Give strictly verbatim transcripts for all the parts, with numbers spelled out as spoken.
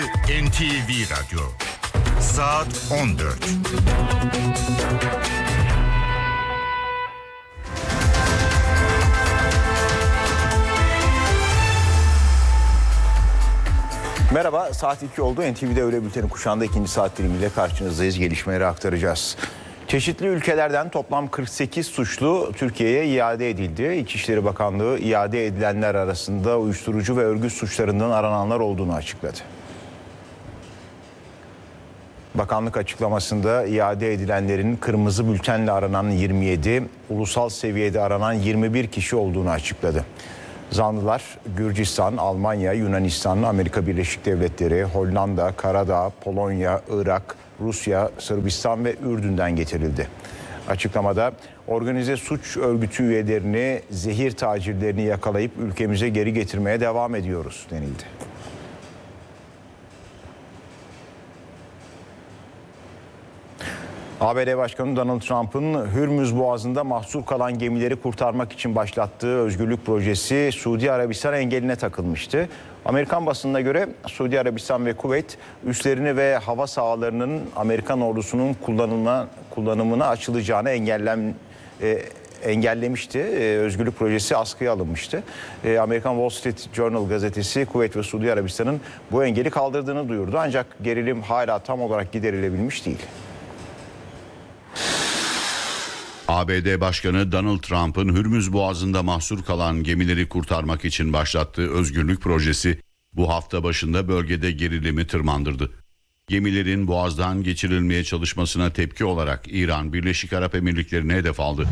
N T V Radyo. Saat on dört. Merhaba, saat iki oldu. N T V'de öğle bülteni kuşağında ikinci saat dilimiyle karşınızdayız. Gelişmeleri aktaracağız. Çeşitli ülkelerden toplam kırk sekiz suçlu Türkiye'ye iade edildi. İçişleri Bakanlığı iade edilenler arasında uyuşturucu ve örgüt suçlarından arananlar olduğunu açıkladı. Bakanlık açıklamasında iade edilenlerin kırmızı bültenle aranan yirmi yedi, ulusal seviyede aranan yirmi bir kişi olduğunu açıkladı. Zanlılar Gürcistan, Almanya, Yunanistan, Amerika Birleşik Devletleri, Hollanda, Karadağ, Polonya, Irak, Rusya, Sırbistan ve Ürdün'den getirildi. Açıklamada organize suç örgütü üyelerini, zehir tacirlerini yakalayıp ülkemize geri getirmeye devam ediyoruz denildi. A B D Başkanı Donald Trump'ın Hürmüz Boğazı'nda mahsur kalan gemileri kurtarmak için başlattığı özgürlük projesi Suudi Arabistan engeline takılmıştı. Amerikan basınına göre Suudi Arabistan ve Kuveyt üslerini ve hava sahalarının Amerikan ordusunun kullanımına, kullanımına açılacağını engellem, e, engellemişti. E, özgürlük projesi askıya alınmıştı. E, Amerikan Wall Street Journal gazetesi Kuveyt ve Suudi Arabistan'ın bu engeli kaldırdığını duyurdu. Ancak gerilim hala tam olarak giderilebilmiş değil. A B D Başkanı Donald Trump'ın Hürmüz Boğazı'nda mahsur kalan gemileri kurtarmak için başlattığı özgürlük projesi bu hafta başında bölgede gerilimi tırmandırdı. Gemilerin boğazdan geçirilmeye çalışmasına tepki olarak İran, Birleşik Arap Emirlikleri'ne hedef aldı.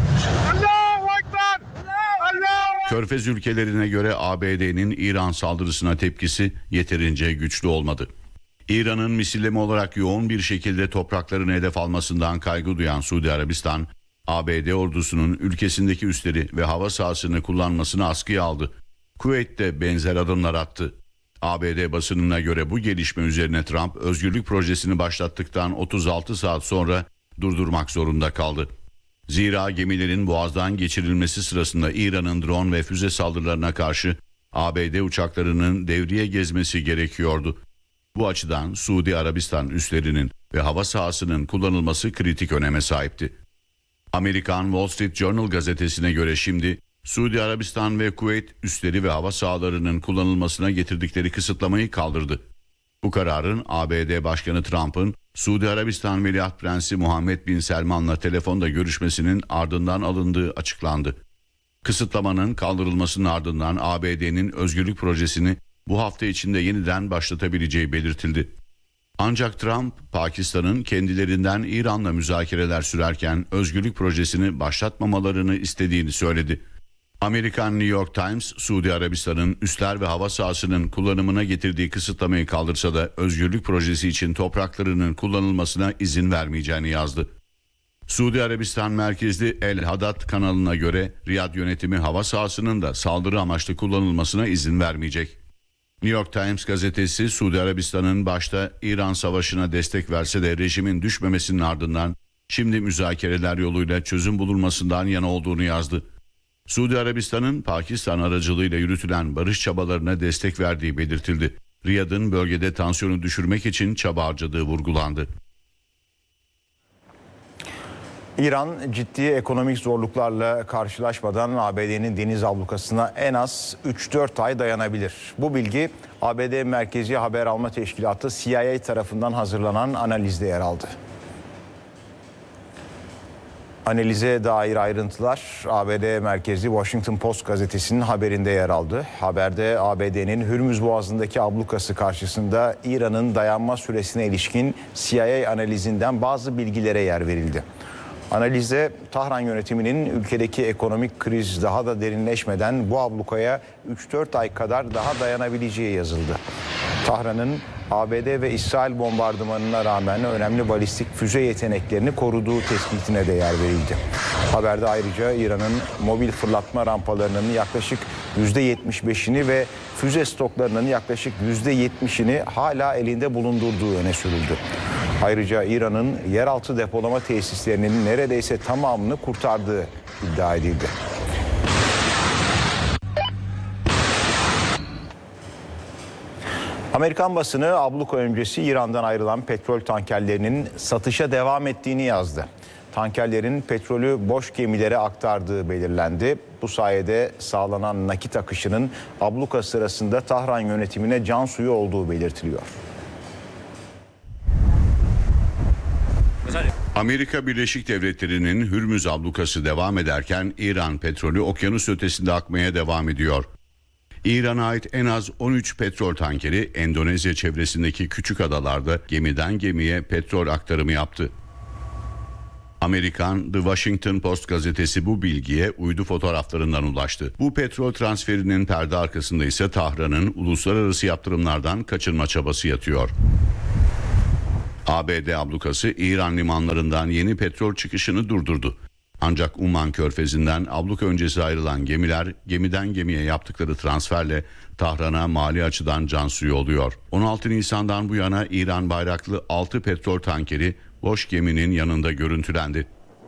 Körfez ülkelerine göre A B D'nin İran saldırısına tepkisi yeterince güçlü olmadı. İran'ın misilleme olarak yoğun bir şekilde topraklarını hedef almasından kaygı duyan Suudi Arabistan, A B D ordusunun ülkesindeki üsleri ve hava sahasını kullanmasını askıya aldı. Kuveyt de benzer adımlar attı. A B D basınına göre bu gelişme üzerine Trump özgürlük projesini başlattıktan otuz altı saat sonra durdurmak zorunda kaldı. Zira gemilerin boğazdan geçirilmesi sırasında İran'ın drone ve füze saldırılarına karşı A B D uçaklarının devriye gezmesi gerekiyordu. Bu açıdan Suudi Arabistan üslerinin ve hava sahasının kullanılması kritik öneme sahipti. Amerikan Wall Street Journal gazetesine göre şimdi Suudi Arabistan ve Kuveyt üsleri ve hava sahalarının kullanılmasına getirdikleri kısıtlamayı kaldırdı. Bu kararın A B D Başkanı Trump'ın Suudi Arabistan Veliaht Prensi Muhammed Bin Selman'la telefonda görüşmesinin ardından alındığı açıklandı. Kısıtlamanın kaldırılmasının ardından A B D'nin özgürlük projesini bu hafta içinde yeniden başlatabileceği belirtildi. Ancak Trump, Pakistan'ın kendilerinden İran'la müzakereler sürerken özgürlük projesini başlatmamalarını istediğini söyledi. Amerikan New York Times, Suudi Arabistan'ın üsler ve hava sahasının kullanımına getirdiği kısıtlamayı kaldırsa da özgürlük projesi için topraklarının kullanılmasına izin vermeyeceğini yazdı. Suudi Arabistan merkezli El Hadad kanalına göre Riyad yönetimi hava sahasının da saldırı amaçlı kullanılmasına izin vermeyecek. New York Times gazetesi Suudi Arabistan'ın başta İran savaşına destek verse de rejimin düşmemesinin ardından şimdi müzakereler yoluyla çözüm bulunmasından yana olduğunu yazdı. Suudi Arabistan'ın Pakistan aracılığıyla yürütülen barış çabalarına destek verdiği belirtildi. Riyad'ın bölgede tansiyonu düşürmek için çaba harcadığı vurgulandı. İran ciddi ekonomik zorluklarla karşılaşmadan A B D'nin deniz ablukasına en az üç dört ay dayanabilir. Bu bilgi A B D Merkezi Haber Alma Teşkilatı C I A tarafından hazırlanan analizde yer aldı. Analize dair ayrıntılar A B D merkezli Washington Post gazetesinin haberinde yer aldı. Haberde A B D'nin Hürmüz Boğazı'ndaki ablukası karşısında İran'ın dayanma süresine ilişkin C I A analizinden bazı bilgilere yer verildi. Analizde Tahran yönetiminin ülkedeki ekonomik kriz daha da derinleşmeden bu ablukaya üç dört ay kadar daha dayanabileceği yazıldı. Tahran'ın A B D ve İsrail bombardımanına rağmen önemli balistik füze yeteneklerini koruduğu tespitine de yer verildi. Haberde ayrıca İran'ın mobil fırlatma rampalarının yaklaşık yüzde yetmiş beşini ve füze stoklarının yaklaşık yüzde yetmişini hala elinde bulundurduğu öne sürüldü. Ayrıca İran'ın yeraltı depolama tesislerinin neredeyse tamamını kurtardığı iddia edildi. Amerikan basını abluka öncesi İran'dan ayrılan petrol tankerlerinin satışa devam ettiğini yazdı. Tankerlerin petrolü boş gemilere aktardığı belirlendi. Bu sayede sağlanan nakit akışının abluka sırasında Tahran yönetimine can suyu olduğu belirtiliyor. Amerika Birleşik Devletleri'nin Hürmüz ablukası devam ederken İran petrolü okyanus ötesinde akmaya devam ediyor. İran'a ait en az on üç petrol tankeri Endonezya çevresindeki küçük adalarda gemiden gemiye petrol aktarımı yaptı. Amerikan The Washington Post gazetesi bu bilgiye uydu fotoğraflarından ulaştı. Bu petrol transferinin perde arkasında ise Tahran'ın uluslararası yaptırımlardan kaçınma çabası yatıyor. A B D ablukası İran limanlarından yeni petrol çıkışını durdurdu. Ancak Umman Körfezi'nden abluka öncesi ayrılan gemiler gemiden gemiye yaptıkları transferle Tahran'a mali açıdan can suyu oluyor. on altı Nisan'dan bu yana İran bayraklı altı petrol tankeri boş geminin yanında görüntülendi.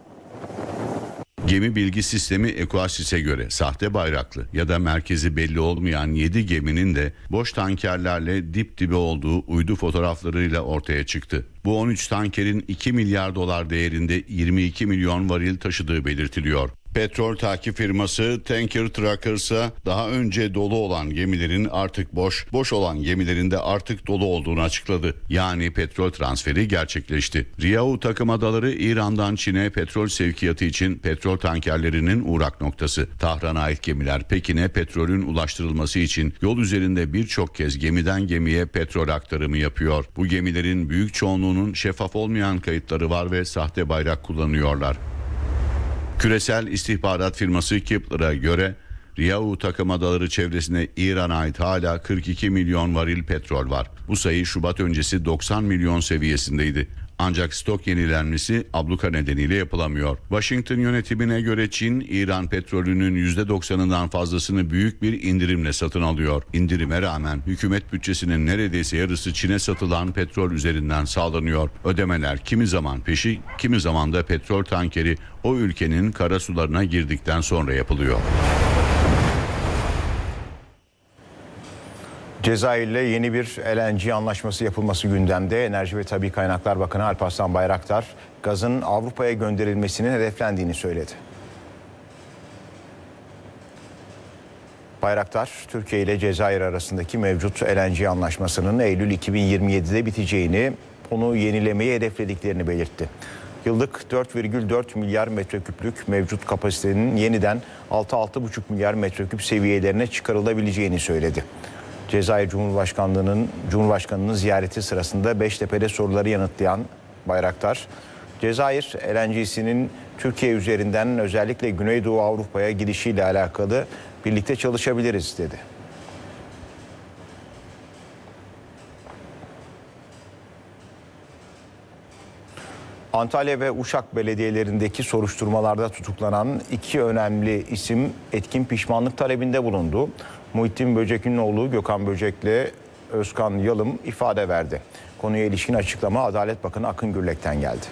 Gemi bilgi sistemi Equasis'e göre sahte bayraklı ya da merkezi belli olmayan yedi geminin de boş tankerlerle dip dibe olduğu uydu fotoğraflarıyla ortaya çıktı. Bu on üç tankerin iki milyar dolar değerinde yirmi iki milyon varil taşıdığı belirtiliyor. Petrol takip firması Tanker Trackers'a daha önce dolu olan gemilerin artık boş, boş olan gemilerin de artık dolu olduğunu açıkladı. Yani petrol transferi gerçekleşti. Riau takım adaları İran'dan Çin'e petrol sevkiyatı için petrol tankerlerinin uğrak noktası. Tahran'a ait gemiler Pekin'e petrolün ulaştırılması için yol üzerinde birçok kez gemiden gemiye petrol aktarımı yapıyor. Bu gemilerin büyük çoğunluğunun şeffaf olmayan kayıtları var ve sahte bayrak kullanıyorlar. Küresel istihbarat firması Kepler'a göre Riau takım adaları çevresinde İran'a ait hala kırk iki milyon varil petrol var. Bu sayı Şubat öncesi doksan milyon seviyesindeydi. Ancak stok yenilenmesi abluka nedeniyle yapılamıyor. Washington yönetimine göre Çin, İran petrolünün yüzde doksanından fazlasını büyük bir indirimle satın alıyor. İndirime rağmen hükümet bütçesinin neredeyse yarısı Çin'e satılan petrol üzerinden sağlanıyor. Ödemeler kimi zaman peşi, kimi zaman da petrol tankeri o ülkenin karasularına girdikten sonra yapılıyor. Cezayir'le yeni bir L N G anlaşması yapılması gündemde. Enerji ve Tabii Kaynaklar Bakanı Alparslan Bayraktar, gazın Avrupa'ya gönderilmesinin hedeflendiğini söyledi. Bayraktar, Türkiye ile Cezayir arasındaki mevcut L N G anlaşmasının Eylül iki bin yirmi yedide biteceğini, onu yenilemeyi hedeflediklerini belirtti. Yıllık dört virgül dört milyar metreküplük mevcut kapasitenin yeniden altı altı buçuk milyar metreküp seviyelerine çıkarılabileceğini söyledi. Cezayir Cumhurbaşkanlığı'nın Cumhurbaşkanı'nın ziyareti sırasında Beştepe'de soruları yanıtlayan Bayraktar, Cezayir L N G'sinin Türkiye üzerinden özellikle Güneydoğu Avrupa'ya gidişiyle alakalı birlikte çalışabiliriz dedi. Antalya ve Uşak belediyelerindeki soruşturmalarda tutuklanan iki önemli isim etkin pişmanlık talebinde bulundu. Muhittin Böcek'in oğlu Gökhan Böcek'le Özkan Yalım ifade verdi. Konuya ilişkin açıklama Adalet Bakanı Akın Gürlek'ten geldi.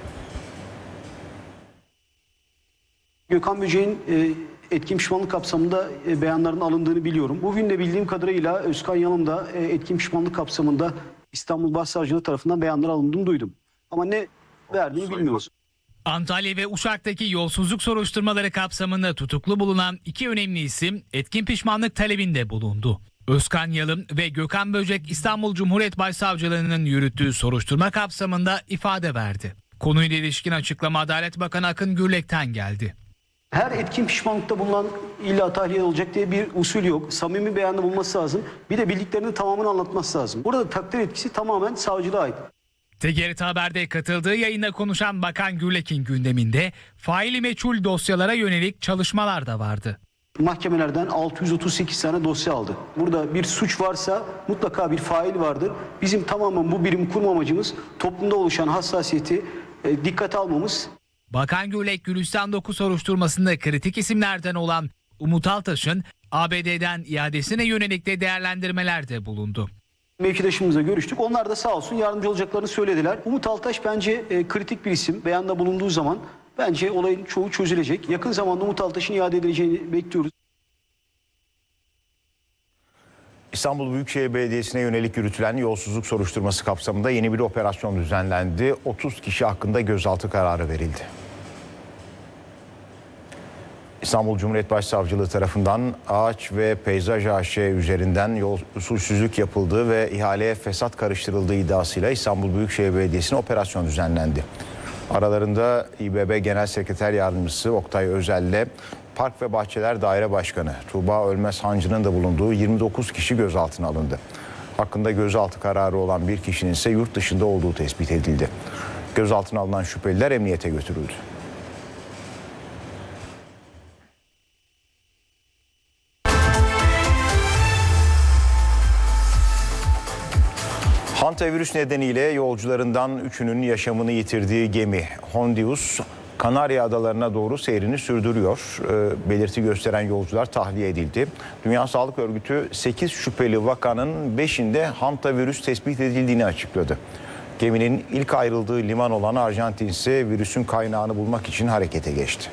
Gökhan Böcek'in etkin pişmanlık kapsamında beyanların alındığını biliyorum. Bugün de bildiğim kadarıyla Özkan Yalım da etkin pişmanlık kapsamında İstanbul Başsavcılığı tarafından beyanlar alındığını duydum. Ama ne verdiğini bilmiyoruz. Antalya ve Uşak'taki yolsuzluk soruşturmaları kapsamında tutuklu bulunan iki önemli isim etkin pişmanlık talebinde bulundu. Özkan Yalım ve Gökhan Böcek İstanbul Cumhuriyet Başsavcılığı'nın yürüttüğü soruşturma kapsamında ifade verdi. Konuyla ilişkin açıklama Adalet Bakanı Akın Gürlek'ten geldi. Her etkin pişmanlıkta bulunan illa tahliye olacak diye bir usul yok. Samimi beyanda bulması lazım. Bir de bildiklerinin tamamını anlatması lazım. Burada takdir etkisi tamamen savcılığa ait. T G R T Haber'de katıldığı yayında konuşan Bakan Gürlek'in gündeminde faili meçhul dosyalara yönelik çalışmalar da vardı. Mahkemelerden altı yüz otuz sekiz tane dosya aldı. Burada bir suç varsa mutlaka bir fail vardır. Bizim tamamen bu birim kurma amacımız toplumda oluşan hassasiyeti e, dikkate almamız. Bakan Gürlek, Gülistan dokuz soruşturmasında kritik isimlerden olan Umut Altaş'ın A B D'den iadesine yönelik de değerlendirmelerde bulundu. Mevkidaşımızla görüştük. Onlar da sağ olsun yardımcı olacaklarını söylediler. Umut Altaş bence e, kritik bir isim. Beyanda bulunduğu zaman bence olayın çoğu çözülecek. Yakın zamanda Umut Altaş'ın iade edileceğini bekliyoruz. İstanbul Büyükşehir Belediyesi'ne yönelik yürütülen yolsuzluk soruşturması kapsamında yeni bir operasyon düzenlendi. otuz kişi hakkında gözaltı kararı verildi. İstanbul Cumhuriyet Başsavcılığı tarafından Ağaç ve Peyzaj A Ş üzerinden yol usulsüzlük yapıldığı ve ihaleye fesat karıştırıldığı iddiasıyla İstanbul Büyükşehir Belediyesi'ne operasyon düzenlendi. Aralarında İ B B Genel Sekreter Yardımcısı Oktay Özel'le Park ve Bahçeler Daire Başkanı Tuğba Ölmez Hancı'nın da bulunduğu yirmi dokuz kişi gözaltına alındı. Hakkında gözaltı kararı olan bir kişinin ise yurt dışında olduğu tespit edildi. Gözaltına alınan şüpheliler emniyete götürüldü. Hantavirüs nedeniyle yolcularından üçünün yaşamını yitirdiği gemi Hondius, Kanarya Adalarına doğru seyrini sürdürüyor. E, belirti gösteren yolcular tahliye edildi. Dünya Sağlık Örgütü sekiz şüpheli vakanın beşinde hantavirüs tespit edildiğini açıkladı. Geminin ilk ayrıldığı liman olan Arjantin ise virüsün kaynağını bulmak için harekete geçti.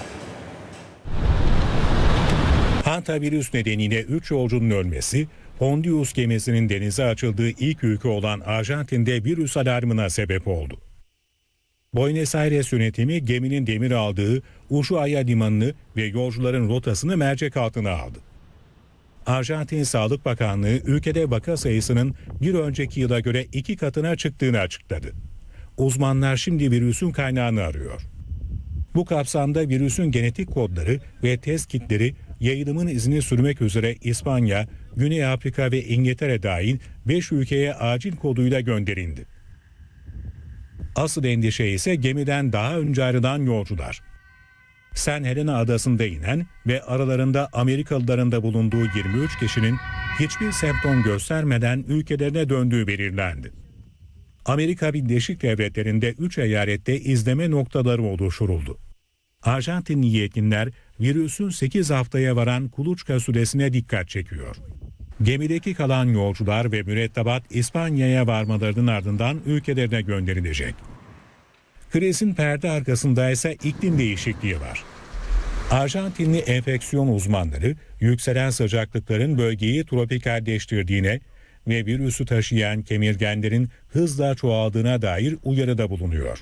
Hantavirüs nedeniyle üç yolcunun ölmesi, Hondius gemisinin denize açıldığı ilk ülke olan Arjantin'de virüs alarmına sebep oldu. Buenos Aires yönetimi geminin demir aldığı Ushuaia limanını ve yolcuların rotasını mercek altına aldı. Arjantin Sağlık Bakanlığı ülkede vaka sayısının bir önceki yıla göre iki katına çıktığını açıkladı. Uzmanlar şimdi virüsün kaynağını arıyor. Bu kapsamda virüsün genetik kodları ve test kitleri yayılımın izini sürmek üzere İspanya, Güney Afrika ve İngiltere dahil beş ülkeye acil koduyla gönderildi. Asıl endişe ise gemiden daha önce ayrılan yolcular. San Helena adasında inen ve aralarında Amerikalıların da bulunduğu yirmi üç kişinin hiçbir semptom göstermeden ülkelerine döndüğü belirlendi. Amerika Birleşik Devletleri'nde üç eyalette izleme noktaları oluşturuldu. Arjantinli yetkililer virüsün sekiz haftaya varan kuluçka süresine dikkat çekiyor. Gemideki kalan yolcular ve mürettebat İspanya'ya varmalarının ardından ülkelerine gönderilecek. Krizin perde arkasında ise iklim değişikliği var. Arjantinli enfeksiyon uzmanları yükselen sıcaklıkların bölgeyi tropikalleştirdiğine ve virüsü taşıyan kemirgenlerin hızla çoğaldığına dair uyarıda bulunuyor.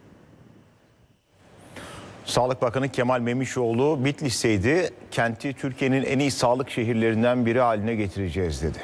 Sağlık Bakanı Kemal Memişoğlu Bitlis'teydi. Kenti Türkiye'nin en iyi sağlık şehirlerinden biri haline getireceğiz dedi.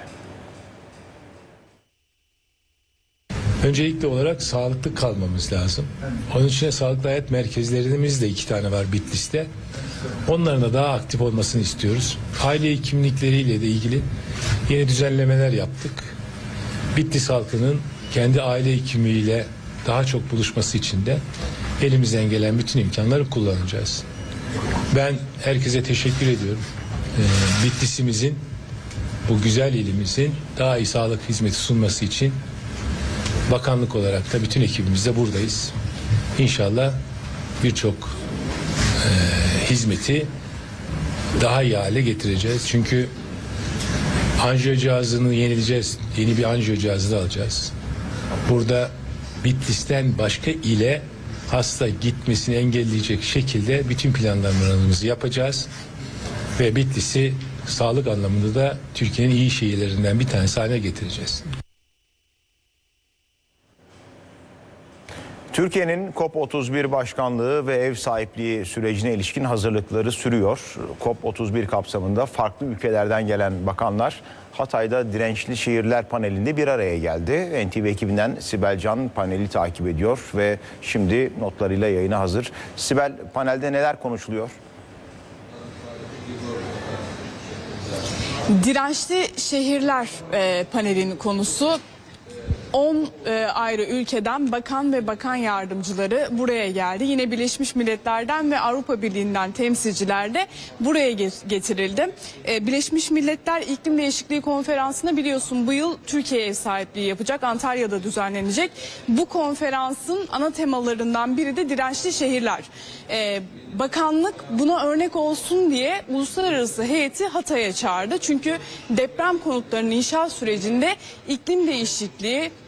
Öncelikli olarak sağlıklı kalmamız lazım. Onun için sağlıklı hayat merkezlerimiz de iki tane var Bitlis'te. Onların da daha aktif olmasını istiyoruz. Aile hekimlikleriyle de ilgili yeni düzenlemeler yaptık. Bitlis halkının kendi aile hekimiyle daha çok buluşması için de elimizden gelen bütün imkanları kullanacağız. Ben herkese teşekkür ediyorum. Ee, Bitlis'imizin, bu güzel ilimizin daha iyi sağlık hizmeti sunması için bakanlık olarak da bütün ekibimizle buradayız. İnşallah birçok e, hizmeti daha iyi hale getireceğiz. Çünkü anjiyo cihazını yenileceğiz. Yeni bir anjiyo cihazı da alacağız. Burada Bitlis'ten başka ile hasta gitmesini engelleyecek şekilde bütün planlamalarımızı yapacağız. Ve Bitlis'i sağlık anlamında da Türkiye'nin iyi şehirlerinden bir tanesi haline getireceğiz. Türkiye'nin COP otuz bir başkanlığı ve ev sahipliği sürecine ilişkin hazırlıkları sürüyor. COP otuz bir kapsamında farklı ülkelerden gelen bakanlar Hatay'da Dirençli Şehirler panelinde bir araya geldi. N T V ekibinden Sibel Can paneli takip ediyor ve şimdi notlarıyla yayına hazır. Sibel, panelde neler konuşuluyor? Dirençli Şehirler e, panelinin konusu. on e, ayrı ülkeden bakan ve bakan yardımcıları buraya geldi. Yine Birleşmiş Milletler'den ve Avrupa Birliği'nden temsilciler de buraya getirildi. E, Birleşmiş Milletler İklim Değişikliği Konferansı'na biliyorsun bu yıl Türkiye ev sahipliği yapacak. Antalya'da düzenlenecek. Bu konferansın ana temalarından biri de dirençli şehirler. E, bakanlık buna örnek olsun diye uluslararası heyeti Hatay'a çağırdı. Çünkü deprem konutlarının inşaat sürecinde iklim değişikliği,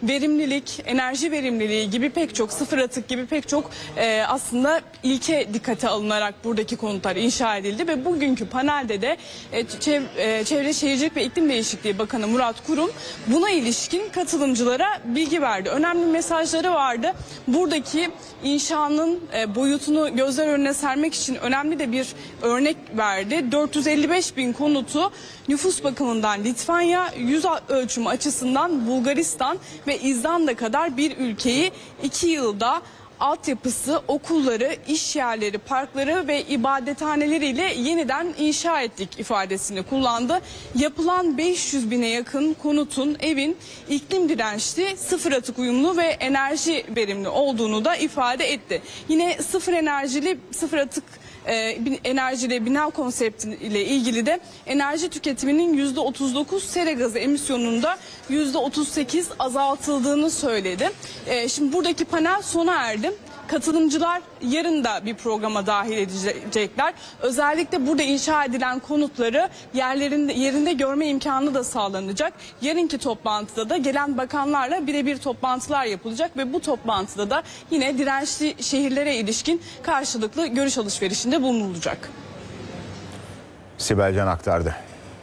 verimlilik, enerji verimliliği gibi pek çok, sıfır atık gibi pek çok e, aslında ilke dikkate alınarak buradaki konutlar inşa edildi ve bugünkü panelde de e, çev, e, Çevre Şehircilik ve İklim Değişikliği Bakanı Murat Kurum buna ilişkin katılımcılara bilgi verdi. Önemli mesajları vardı. Buradaki inşanın e, boyutunu gözler önüne sermek için önemli de bir örnek verdi. dört yüz elli beş bin konutu nüfus bakımından Litvanya, yüz ölçümü açısından Bulgaristan ve İzlanda kadar bir ülkeyi iki yılda altyapısı, okulları, iş yerleri, parkları ve ibadethaneleriyle yeniden inşa ettik ifadesini kullandı. Yapılan beş yüz bine yakın konutun, evin iklim dirençli, sıfır atık uyumlu ve enerji verimli olduğunu da ifade etti. Yine sıfır enerjili, sıfır atık e, enerjili bina konseptiyle ilgili de enerji tüketiminin yüzde otuz dokuz, sera gazı emisyonunda yüzde otuz sekiz azaltıldığını söyledi. E, şimdi buradaki panel sona erdi. Katılımcılar yarın da bir programa dahil edecekler. Özellikle burada inşa edilen konutları yerlerinde, yerinde görme imkanı da sağlanacak. Yarınki toplantıda da gelen bakanlarla birebir toplantılar yapılacak ve bu toplantıda da yine dirençli şehirlere ilişkin karşılıklı görüş alışverişinde bulunulacak. Sibel Can aktardı.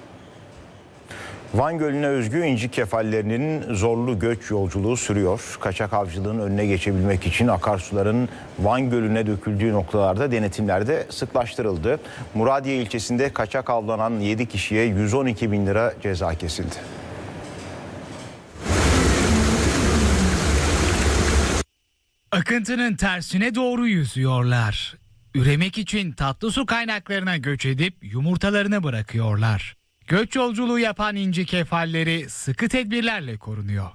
Van Gölü'ne özgü inci kefallerinin zorlu göç yolculuğu sürüyor. Kaçak avcılığın önüne geçebilmek için akarsuların Van Gölü'ne döküldüğü noktalarda denetimler de sıklaştırıldı. Muradiye ilçesinde kaçak avlanan yedi kişiye yüz on iki bin lira ceza kesildi. Akıntının tersine doğru yüzüyorlar. Üremek için tatlı su kaynaklarına göç edip yumurtalarını bırakıyorlar. Göç yolculuğu yapan inci kefalleri sıkı tedbirlerle korunuyor.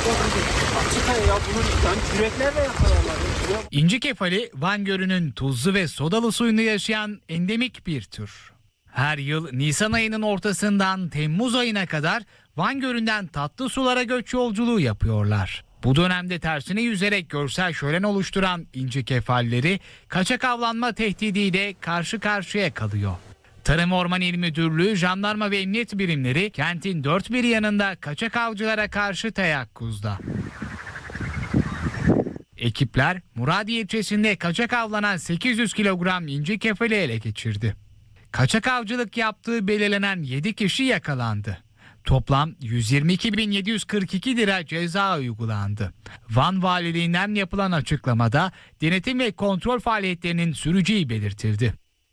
İnci kefali Van Gölü'nün tuzlu ve sodalı suyunu yaşayan endemik bir tür. Her yıl Nisan ayının ortasından Temmuz ayına kadar Van Gölü'nden tatlı sulara göç yolculuğu yapıyorlar. Bu dönemde tersine yüzerek görsel şölen oluşturan inci kefalleri kaçak avlanma tehdidiyle karşı karşıya kalıyor. Tarım Orman İl Müdürlüğü, jandarma ve emniyet birimleri kentin dört bir yanında kaçak avcılara karşı teyakkuzda. Ekipler Muradiye ilçesinde kaçak avlanan sekiz yüz kilogram inci kefali ele geçirdi. Kaçak avcılık yaptığı belirlenen yedi kişi yakalandı. Toplam yüz yirmi iki bin yedi yüz kırk iki lira ceza uygulandı. Van Valiliğinden yapılan açıklamada denetim ve kontrol faaliyetlerinin süreceği belirtildi.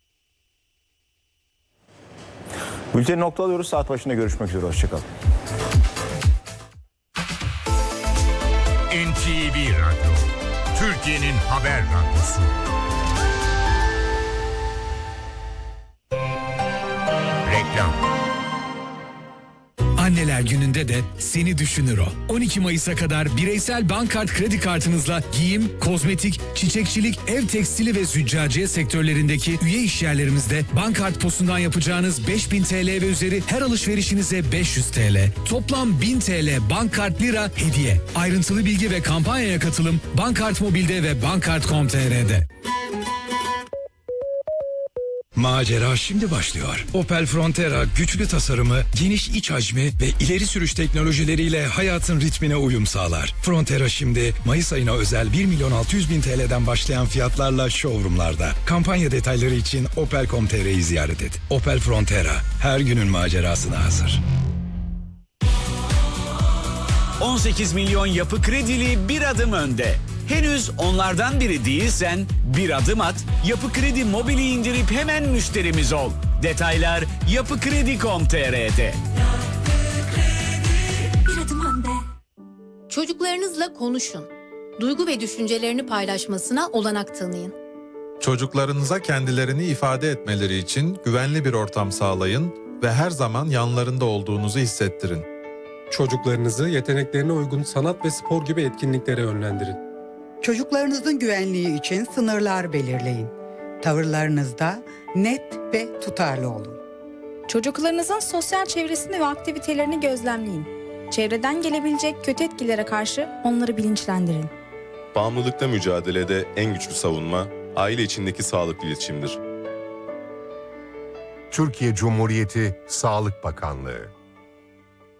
Bülteni nokta alıyoruz. Saat başında görüşmek üzere. Hoşçakalın. N T V Radyo, Türkiye'nin haber radyosu. Reklam. Anneler Günü'nde de seni düşünür o. on iki Mayıs'a kadar bireysel Bankart kredi kartınızla giyim, kozmetik, çiçekçilik, ev tekstili ve züccaciye sektörlerindeki üye işyerlerimizde Bankart posundan yapacağınız beş bin T L ve üzeri her alışverişinize beş yüz T L. Toplam bin T L Bankart lira hediye. Ayrıntılı bilgi ve kampanyaya katılım Bankart Mobil'de ve bankart nokta com nokta t r'de. Macera şimdi başlıyor. Opel Frontera güçlü tasarımı, geniş iç hacmi ve ileri sürüş teknolojileriyle hayatın ritmine uyum sağlar. Frontera şimdi Mayıs ayına özel bir milyon altı yüz bin T L'den başlayan fiyatlarla showroomlarda. Kampanya detayları için opel nokta com nokta t r'yi ziyaret et. Opel Frontera, her günün macerasına hazır. on sekiz milyon yapı kredili bir adım önde. Henüz onlardan biri değilsen bir adım at, Yapı Kredi Mobil'i indirip hemen müşterimiz ol. Detaylar yapı kredi nokta com nokta t r'de. Bir adım önde. Çocuklarınızla konuşun. Duygu ve düşüncelerini paylaşmasına olanak tanıyın. Çocuklarınıza kendilerini ifade etmeleri için güvenli bir ortam sağlayın ve her zaman yanlarında olduğunuzu hissettirin. Çocuklarınızı yeteneklerine uygun sanat ve spor gibi etkinliklere yönlendirin. Çocuklarınızın güvenliği için sınırlar belirleyin. Tavırlarınızda net ve tutarlı olun. Çocuklarınızın sosyal çevresini ve aktivitelerini gözlemleyin. Çevreden gelebilecek kötü etkilere karşı onları bilinçlendirin. Bağımlılıkla mücadelede en güçlü savunma, aile içindeki sağlıklı iletişimdir. Türkiye Cumhuriyeti Sağlık Bakanlığı.